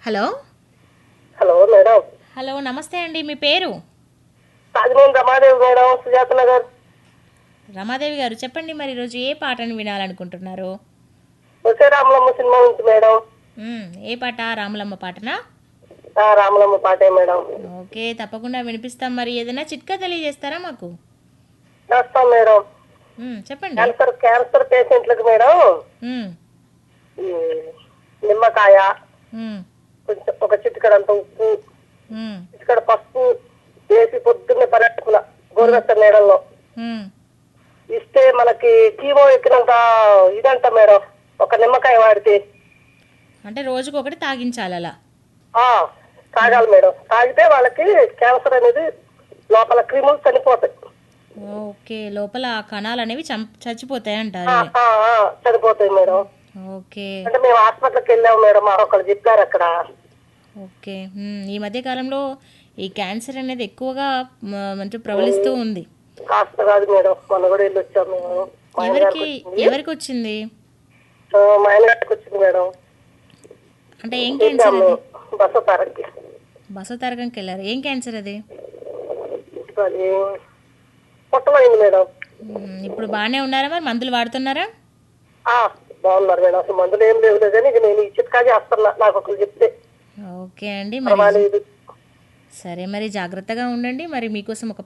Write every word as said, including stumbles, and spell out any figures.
Hello hello madam. Hello నమస్తే అండి, మీ పేరు? రాజమోహన్ రమాదేవి మేడం, సుజాత నగర్. రమాదేవి గారు చెప్పండి, మరి ఈరోజు ఏ పాటను వినాలనుకుంటున్నారు? వచ్చే రామలమ్మ సినిమా నుంచి మేడం. మ్మ్, ఏ పాట? రాములమ్మ పాటనా? ఆ, రామలమ్మ పాటే మేడం. ఓకే, తప్పకుండా వినిపిస్తాం. మరి ఏదైనా చిట్కా తెలియజేస్తారా మాకు? చేస్తాం మేడం. మ్మ్, చెప్పండి. క్యాన్సర్ క్యాన్సర్ పేషెంట్లకు మేడం మ్మ్, ఈ నిమ్మకాయ, మ్మ్, కొంచెం ఒక చిటికడంత ఉప్పు, మ్మ్, చిటికడ పసుపు వేసి పొద్దున్నే పరట్టుకుల గోరువెచ్చ నీడల్లో మ్మ్. ఇస్తే మనకి కీమో ఎక్కినంత ఇదంట మేడం. ఒక నిమ్మకాయ వాడితే అంటే రోజుకు ఒకటి తాగించాలి అలా? ఆ తాగాలి మేడం. తాగితే వాళ్ళకి క్యాన్సర్ అనేది లోపల క్రిములు చనిపోతాయి. ఓకే, లోపల ఆ కణాలు అనేవి చం చచ్చిపోతాయి అంటారు ఆ, ఇవి. ఆ, ఆ, చనిపోతాయి మేడం. ఓకే అంటే మేము హాస్పిటల్కి వెళ్ళాము మేడం, మా ఒకళ్ళు చెప్పారు అక్కడ. ఓకే. మ్మ్, ఈ మధ్య కాలంలో ఈ క్యాన్సర్ అనేది ఎక్కువగా మ, అంటే ప్రబలిస్తూ ఉంది. కాస్త కాదు మేడం, మొన్న కూడా వెళ్ళి వచ్చాము మేము. మా ఆయన గారికి ఎవరికి వచ్చింది. ఎవరికి వచ్చింది? ఆ, మా ఆయన గారికి వచ్చింది మేడం. అంటే ఏం క్యాన్సర్ వెళ్ళాము అది? బస్సు తరగతి. బసవ తారకంకి వెళ్ళారు. ఏం క్యాన్సర్ అది? అది పొట్టలో అయింది మేడం. మ్మ్, ఇప్పుడు బాగానే ఉన్నారా? మరి మందులు వాడుతున్నారా? ఆ, బాగున్నారు మేడం. అసలు మందులు ఏం లేవు కానీ ఇక నేను ఈ చిట్కా చేస్తున్నా, నాకు ఒకరు చెప్తే. ఓకే అండి, మరి పర్వాలేదు. సరే, మరి జాగ్రత్తగా ఉండండి. మరి మీకోసం ఒక